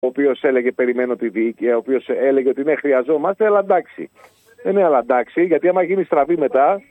ο οποίος έλεγε περιμένω τη δίκη, ο οποίος έλεγε ότι ναι, χρειαζόμαστε, αλλά εντάξει. Δεν είναι αλλά εντάξει, γιατί άμα γίνει στραβή μετά.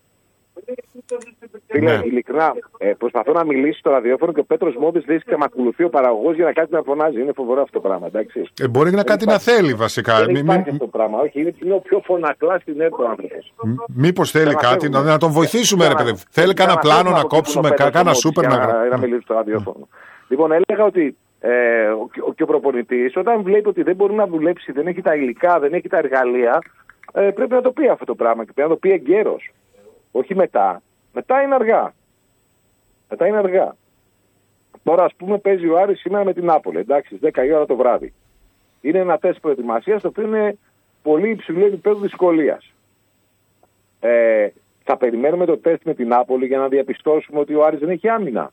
Φίλε, ειλικρινά, προσπαθώ να μιλήσει στο ραδιόφωνο και ο Πέτρος Μόδης λέει και με ακολουθεί ο παραγωγός για να κάτι να φωνάζει. Είναι φοβερό αυτό το πράγμα, εντάξει. Μπορεί να κάτι να θέλει βασικά. Δεν υπάρχει αυτό το πράγμα. Όχι, είναι ο πιο φωνακλά στην ΕΡΤ ο άνθρωπος. Μήπως θέλει κάτι, να τον βοηθήσουμε, ρε παιδί. Θέλει κανένα πλάνο να κόψουμε, κανένα σούπερ να μιλήσει στο ραδιόφωνο. Λοιπόν, έλεγα ότι και ο προπονητής, όταν βλέπει ότι δεν μπορεί να δουλέψει, δεν έχει τα υλικά, δεν έχει τα εργαλεία, πρέπει να το πει αυτό το πράγμα και πρέπει να το πει εγκαίρος. Όχι μετά. Μετά είναι αργά. Τώρα, ας πούμε, παίζει ο Άρης σήμερα με την Νάπολη. Εντάξει, 10 η ώρα το βράδυ. Είναι ένα τεστ προετοιμασίας, το οποίο είναι πολύ υψηλό επίπεδο δυσκολίας. Θα περιμένουμε το τεστ με την Νάπολη για να διαπιστώσουμε ότι ο Άρης δεν έχει άμυνα.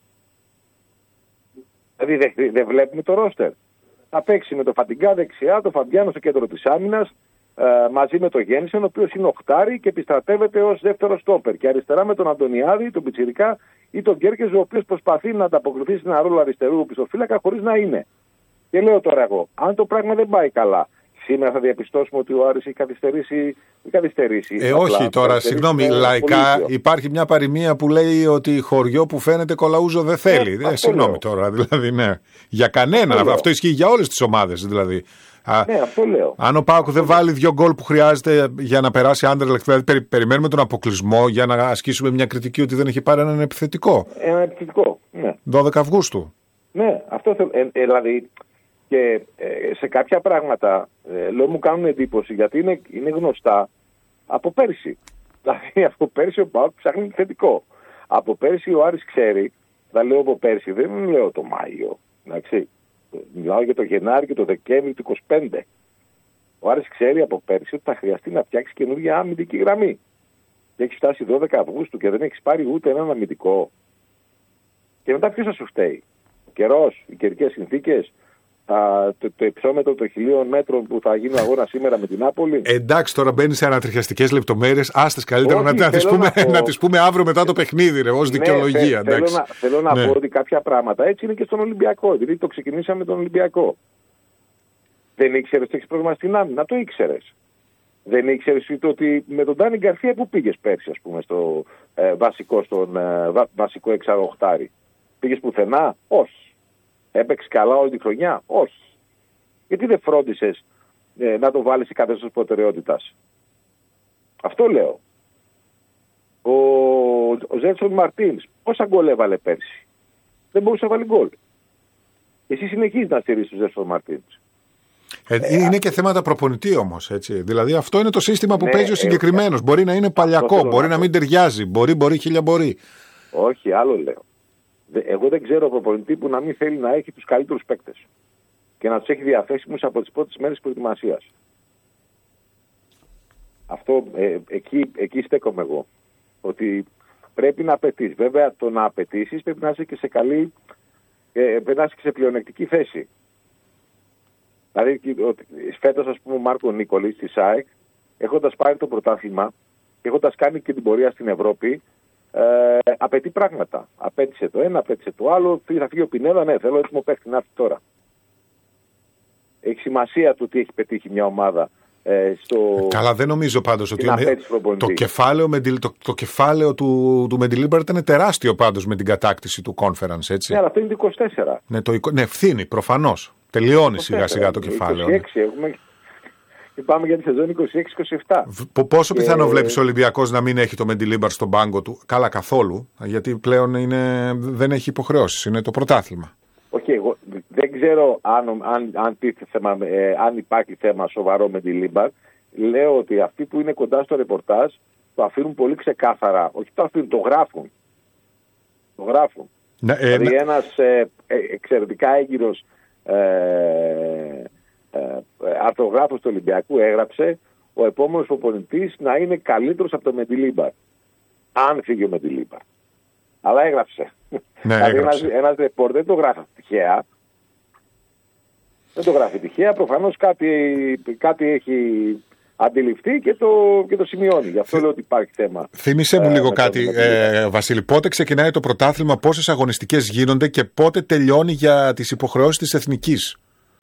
Δηλαδή, δεν βλέπουμε το ρόστερ. Θα παίξει με το Φαντιγκά δεξιά, το Φαμπιάνο στο κέντρο της άμυνας, μαζί με τον Γέννησεν, ο οποίος είναι οχτάρι και επιστρατεύεται ως δεύτερο στόπερ. Και αριστερά με τον Αντωνιάδη, τον Πιτσιρικά ή τον Γκέρκεζ, ο οποίος προσπαθεί να ανταποκριθεί σε ένα ρόλο αριστερού πιστοφύλακα χωρίς να είναι. Και λέω τώρα εγώ, αν το πράγμα δεν πάει καλά, σήμερα θα διαπιστώσουμε ότι ο Άρης έχει καθυστερήσει. Όχι τώρα, συγγνώμη, λαϊκά υπάρχει μια παροιμία που λέει ότι χωριό που φαίνεται κολαούζο δεν θέλει. Συγγνώμη τώρα, δηλαδή, ναι. Για κανένα. Αυτό ισχύει για όλες τις ομάδες, δηλαδή. Ναι, αυτό λέω. Αν ο ΠΑΟΚ δεν βάλει 2 γκολ που χρειάζεται για να περάσει Άντερλεχτ, δηλαδή περιμένουμε τον αποκλεισμό για να ασκήσουμε μια κριτική ότι δεν έχει πάρει έναν επιθετικό. Ένα επιθετικό, ναι. 12 Αυγούστου. Ναι, αυτό δηλαδή. Και σε κάποια πράγματα λέω μου κάνουν εντύπωση γιατί είναι γνωστά από πέρσι. Δηλαδή από πέρσι ο ΠΑΟΚ ψάχνει επιθετικό. Από πέρσι ο Άρης ξέρει, θα λέω από πέρσι, δεν λέω το Μάιο. Εντάξει. Μιλάω για το Γενάρη και το Δεκέμβρη του 25. Ο Άρης ξέρει από πέρσι ότι θα χρειαστεί να φτιάξει καινούργια αμυντική γραμμή. Και έχει φτάσει 12 Αυγούστου και δεν έχει πάρει ούτε έναν αμυντικό. Και μετά ποιος θα σου φταίει? Ο καιρός, οι καιρικές συνθήκες, το υψόμετρο των 1.000 μέτρων που θα γίνει αγώνα σήμερα με την Νάπολη. Εντάξει, τώρα μπαίνει σε ανατριχιαστικές λεπτομέρειες. Άστες καλύτερα να τις πούμε αύριο μετά το παιχνίδι, ρε, ως δικαιολογία. Θέλω να πω ότι κάποια πράγματα έτσι είναι και στον Ολυμπιακό. Δηλαδή το ξεκινήσαμε με τον Ολυμπιακό. Δεν ήξερες ότι έχεις πρόβλημα στην άμυνα, το ήξερες. Δεν ήξερες ότι με τον Ντάνι Γκαρσία που πήγες πέρσι, ας πούμε, στο βασικό εξαροχτάρι. Πήγες πουθενά? Όχι. Έπαιξε καλά όλη τη χρονιά? Όχι. Γιατί δεν φρόντισες να το βάλεις σε καθεστώς προτεραιότητας? Αυτό λέω. Ο Ζέλσον Μαρτίνς πόσα γκολ έβαλε πέρσι? Δεν μπορούσε να βάλει γκολ. Εσύ συνεχίζεις να στηρίζεις τον Ζέλσον Μαρτίνς. Είναι και θέματα προπονητή όμως, έτσι. Δηλαδή αυτό είναι το σύστημα που παίζει ο συγκεκριμένος. Μπορεί να είναι παλιακό, μπορεί να μην ταιριάζει, μπορεί, χίλια μπορεί. Όχι, άλλο λέω. Εγώ δεν ξέρω προπονητή που να μην θέλει να έχει τους καλύτερους παίκτες και να τους έχει διαθέσιμους από τις πρώτες μέρες προετοιμασίας. Αυτό, εκεί στέκομαι εγώ. Ότι πρέπει να απαιτείς. Βέβαια, το να απαιτήσεις πρέπει να είσαι και σε πρέπει να είσαι και σε πλεονεκτική θέση. Δηλαδή, φέτος, ας πούμε, ο Μάρκο Νίκολης στη ΣΑΕΚ, έχοντας πάρει το πρωτάθλημα και έχοντας κάνει και την πορεία στην Ευρώπη, απαιτεί πράγματα. Απέτησε το ένα, απέτησε το άλλο. Θα φύγει ο Πινέδα, ναι, θέλω έτοιμο παίχτη να έρθει τώρα. Έχει σημασία το τι έχει πετύχει μια ομάδα Καλά, δεν νομίζω πάντως ότι το κεφάλαιο του Μεντιλίμπαρ ήταν τεράστιο πάντως με την κατάκτηση του conference, έτσι. Ναι, αλλά αυτό είναι το 24. Ναι, ευθύνη, προφανώς. Τελειώνει σιγά σιγά το κεφάλαιο. 26 έχουμε. Και πάμε για τη σεζόν 26-27. Πόσο πιθανό βλέπεις ο Ολυμπιακός να μην έχει το Μεντιλίμπαρ στον πάγκο του? Καλά, καθόλου. Γιατί πλέον δεν έχει υποχρεώσεις. Είναι το πρωτάθλημα. Όχι, εγώ δεν ξέρω αν υπάρχει θέμα σοβαρό με τη Λίμπαρ. Λέω ότι αυτοί που είναι κοντά στο ρεπορτάζ το αφήνουν πολύ ξεκάθαρα. Όχι το αφήνουν, το γράφουν. Το γράφουν. Δηλαδή ένας εξαιρετικά έγκυρος αρθρογράφος του Ολυμπιακού έγραψε ο επόμενος προπονητής να είναι καλύτερος από το Μεντιλίμπαρ. Αν φύγει ο Μεντιλίμπαρ. Αλλά έγραψε. Ναι, δηλαδή ένας ρεπόρτερ δεν το γράφει τυχαία. Δεν το γράφει τυχαία. Προφανώς κάτι έχει αντιληφθεί και το σημειώνει. Γι' αυτό λέω ότι υπάρχει θέμα. Θύμισε μου λίγο κάτι, Βασίλη. Πότε ξεκινάει το πρωτάθλημα, πόσες αγωνιστικές γίνονται και πότε τελειώνει για τις υποχρεώσεις της εθνικής?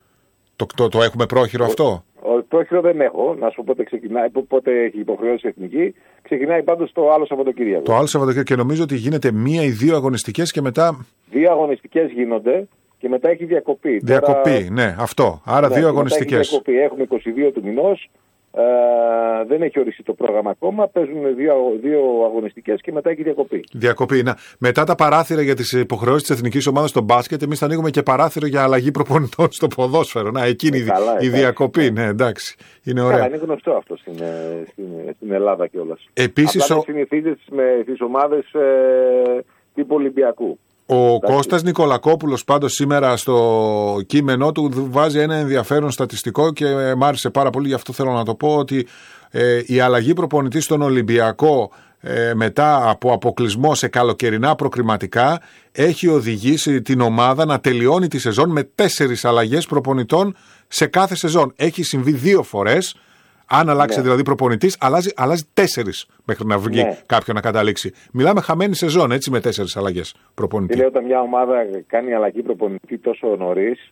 Το έχουμε πρόχειρο αυτό? Πρόχειρο δεν έχω, να σου πω πότε ξεκινάει, πότε έχει υποχρεώσει η εθνική. Ξεκινάει πάντως το άλλο Σαββατοκύριακο. Το άλλο Σαββατοκύριακο, και νομίζω ότι γίνεται 1 ή 2 αγωνιστικές και μετά. 2 αγωνιστικές γίνονται και μετά έχει διακοπή. Διακοπή, τώρα... ναι, αυτό. Άρα 2 αγωνιστικές. Διακοπή. Έχουμε 22 του μηνός. Δεν έχει οριστεί το πρόγραμμα ακόμα. Παίζουν 2 αγωνιστικές και μετά έχει διακοπή. Διακοπή. Μετά τα παράθυρα για τις υποχρεώσεις της εθνικής ομάδας στο μπάσκετ, εμείς θα ανοίγουμε και παράθυρο για αλλαγή προπονητών στο ποδόσφαιρο. Να, εκείνη η διακοπή. Ναι, εντάξει. Είναι ωραία. Είναι γνωστό αυτό στην Ελλάδα κιόλας. Επίσης. Απλά συνηθίζεται με τις ομάδες τύπου Ολυμπιακού. Ο Κώστας Νικολακόπουλος πάντως σήμερα στο κείμενό του βάζει ένα ενδιαφέρον στατιστικό και μ' άρεσε πάρα πολύ, γι' αυτό θέλω να το πω, ότι η αλλαγή προπονητή στον Ολυμπιακό μετά από αποκλεισμό σε καλοκαιρινά προκριματικά έχει οδηγήσει την ομάδα να τελειώνει τη σεζόν με 4 αλλαγές προπονητών σε κάθε σεζόν. Έχει συμβεί 2 φορές. Αν αλλάξει δηλαδή προπονητής, αλλάζει 4 μέχρι να βγει κάποιον να καταλήξει. Μιλάμε χαμένη σεζόν, έτσι, με 4 αλλαγές προπονητή. Είναι όταν μια ομάδα κάνει αλλαγή προπονητή τόσο νωρίς,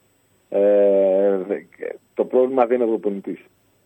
το πρόβλημα δεν είναι ο προπονητής.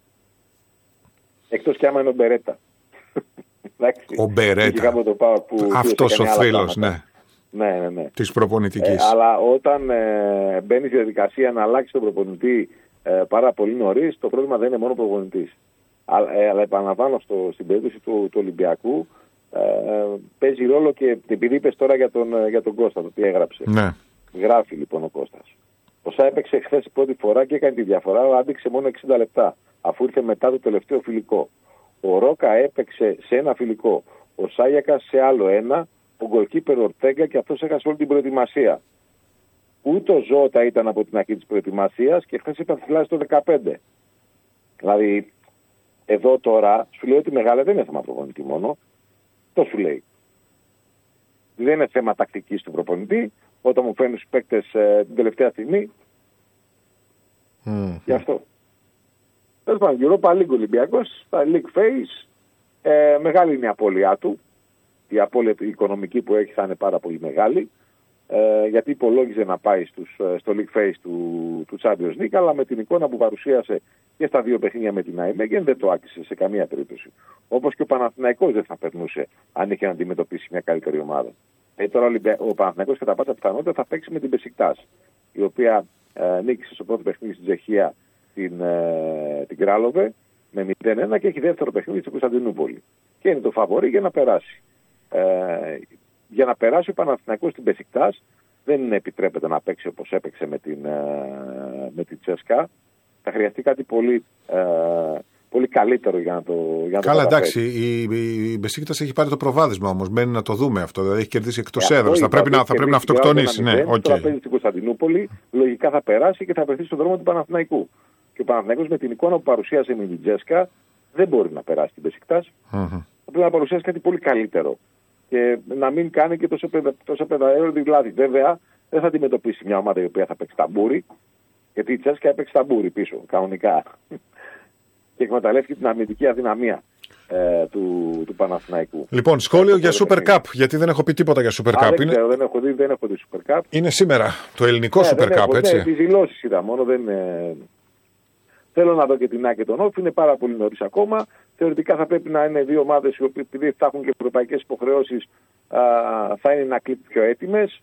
Εκτός κι άμα είναι ο Μπερέτα. Ο Μπερέτα. Αυτός ο θρύλος, ναι. Ναι. Της προπονητικής. Αλλά όταν μπαίνει στη διαδικασία να αλλάξει τον προπονητή πάρα πολύ νωρίς, το πρόβλημα δεν είναι μόνο ο προπονητής. Αλλά επαναλαμβάνω, στην περίπτωση του Ολυμπιακού παίζει ρόλο και επειδή είπες τώρα για τον Κώστα, το οποίο έγραψε. Ναι. Γράφει λοιπόν ο Κώστας. Ο ΣΑ έπαιξε χθες πρώτη φορά και έκανε τη διαφορά, άντεξε μόνο 60 λεπτά, αφού ήρθε μετά το τελευταίο φιλικό. Ο Ρόκα έπαιξε σε ένα φιλικό, ο Σάγιακας σε άλλο ένα, ο γκολκίπερ Ορτέγκα και αυτός έχασε όλη την προετοιμασία. Ούτε ο Ζώτα ήταν από την αρχή της προετοιμασίας και χθες ήταν στο 15. Δηλαδή, εδώ τώρα σου λέει ότι μεγάλα δεν είναι θέμα προπονητή μόνο. Το σου λέει. Δεν είναι θέμα τακτικής του προπονητή. Όταν μου φέρνουν τους παίκτες την τελευταία στιγμή. Γι' αυτό. Τέλος πάντων, Europa League Ολυμπιακός, στα League Phase, μεγάλη είναι η απώλειά του. Η απώλεια οικονομική που έχει θα είναι πάρα πολύ μεγάλη. Γιατί υπολόγιζε να πάει στο League Phase του Champions League, αλλά με την εικόνα που παρουσίασε και στα 2 παιχνίδια με την ΑΕΜΕΓΕΝ δεν το άκουσε σε καμία περίπτωση. Όπως και ο Παναθηναϊκός δεν θα περνούσε αν είχε να αντιμετωπίσει μια καλύτερη ομάδα. Τώρα ο Παναθηναϊκός κατά πάσα πιθανότητα θα παίξει με την Μπεσικτάς, η οποία νίκησε στο πρώτο παιχνίδι στην Τσεχία την Κράλοβε με 0-1 και έχει δεύτερο παιχνίδι στην Κωνσταντινούπολη. Και είναι το φαβορί για να περάσει. Για να περάσει ο Παναθηναϊκός στην Μπεσικτάς δεν επιτρέπεται να παίξει όπως έπαιξε με την Τσέσκα. Θα χρειαστεί κάτι πολύ καλύτερο για να το Καλά, εντάξει, η Μπεσίκτας έχει πάρει το προβάδισμα όμως. Μένει να το δούμε αυτό. Δηλαδή έχει κερδίσει εκτός έδρας. Θα πρέπει να αυτοκτονήσει. Ναι, τώρα παίζει στην Κωνσταντινούπολη, λογικά θα περάσει και θα βρεθεί στον δρόμο του Παναθηναϊκού. Και ο Παναθηναϊκός με την εικόνα που παρουσίασε με την Τσέσκα δεν μπορεί να περάσει την Μπεσικτάς. Πρέπει να παρουσιάσει κάτι πολύ καλύτερο. Και να μην κάνει και τόσο πεδαέροδη λάθη. Βέβαια, δεν θα αντιμετωπίσει μια ομάδα η οποία θα παίξει ταμπούρι, γιατί η Τσέσκα έπαιξε ταμπούρι πίσω, κανονικά. Και εκμεταλλεύτηκε την αμυντική αδυναμία του Παναθηναϊκού. Λοιπόν, σχόλιο για Super Cup, γιατί δεν έχω πει τίποτα για Super Cup. Δεν έχω δει Super Cup. Είναι σήμερα το ελληνικό Super Cup, έτσι. Ναι, τις δηλώσεις είδα μόνο, δεν. Θέλω να δω και την ΑΕΚ και τον Όφ, είναι πάρα πολύ νωρίς ακόμα. Θεωρητικά θα πρέπει να είναι 2 ομάδες οι οποίες, επειδή θα έχουν και ευρωπαϊκές υποχρεώσεις, θα είναι ένα κλικ πιο έτοιμες.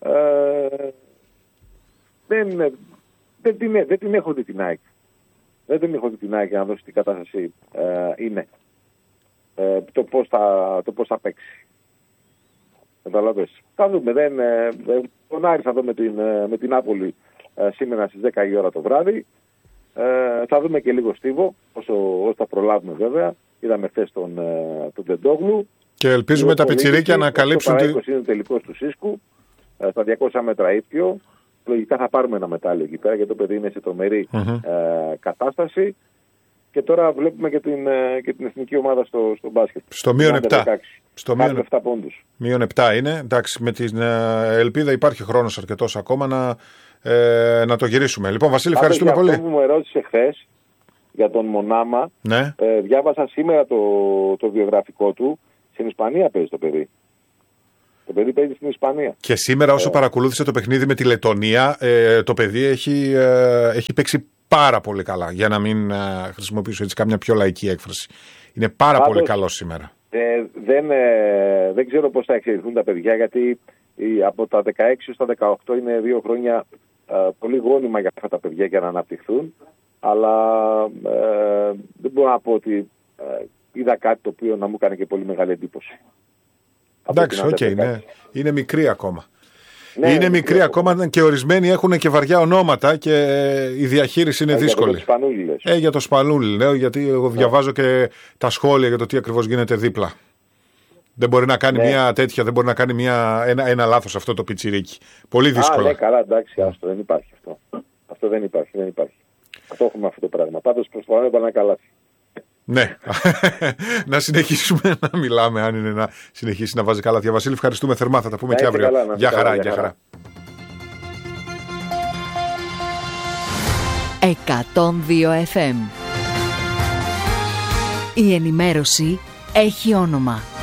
Δεν την έχω δει την ΑΕΚ. Δεν την έχω δει την ΑΕΚ για να δώσει τι κατάσταση είναι. Το πώς θα παίξει. Καταλαβες. Θα δούμε. Τον Άρη θα δω με την Νάπολη σήμερα στις 10 η ώρα το βράδυ. Θα δούμε και λίγο Στίβο, όσο θα προλάβουμε βέβαια. Είδαμε χθες τον Τεντόγλου. Και ελπίζουμε τα πιτσιρίκια να καλύψουν. Το 20 είναι τελικός του Σύσκου, στα 200 μέτρα ύπιο. Λογικά θα πάρουμε ένα μετάλλιο εκεί πέρα, γιατί το παιδί είναι σε τρομερή κατάσταση. Και τώρα βλέπουμε και την εθνική ομάδα στο μπάσκετ. Στο μείον 7. Στο μείον 7 πόντους. Μείον 7 είναι. Εντάξει, με την ελπίδα υπάρχει χρόνος αρκετός ακόμα να το γυρίσουμε. Λοιπόν, Βασίλη, ευχαριστούμε πολύ. Αυτό που μου ερώτησε χθες για τον Μονάμα, ναι. Διάβασα σήμερα το βιογραφικό του. Στην Ισπανία παίζει το παιδί. Το παιδί παίζει στην Ισπανία. Και σήμερα, όσο παρακολούθησε το παιχνίδι με τη Λετονία, το παιδί έχει παίξει πάρα πολύ καλά, για να μην χρησιμοποιήσω έτσι κάμια πιο λαϊκή έκφραση. Είναι πάρα πολύ καλό σήμερα. Δεν ξέρω πώς θα εξελιχθούν τα παιδιά, γιατί από τα 16 έως τα 18 είναι 2 χρόνια πολύ γόνιμα για αυτά τα παιδιά για να αναπτυχθούν, αλλά δεν μπορώ να πω ότι είδα κάτι το οποίο να μου κάνει και πολύ μεγάλη εντύπωση. Εντάξει, είναι μικρή ακόμα. Ναι, είναι μικρή ακόμα και ορισμένοι έχουν και βαριά ονόματα και η διαχείριση είναι δύσκολη. Για το Σπανούλη λες. Για το Σπανούλη λέω, γιατί εγώ διαβάζω και τα σχόλια για το τι ακριβώς γίνεται δίπλα. Δεν μπορεί να κάνει μια τέτοια, δεν μπορεί να κάνει ένα λάθος αυτό το πιτσιρίκι. Πολύ δύσκολα. Ναι, καλά, εντάξει, δεν υπάρχει αυτό. Αυτό δεν υπάρχει. Το έχουμε αυτό το πράγμα. Πάντως προς το παρόν έπανε καλά. Ναι, να συνεχίσουμε να μιλάμε, αν είναι να συνεχίσει να βάζει καλά. Βασίλη, ευχαριστούμε θερμά, θα τα πούμε και αύριο. Γεια χαρά, γεια χαρά. 102 FM. Η ενημέρωση έχει όνομα.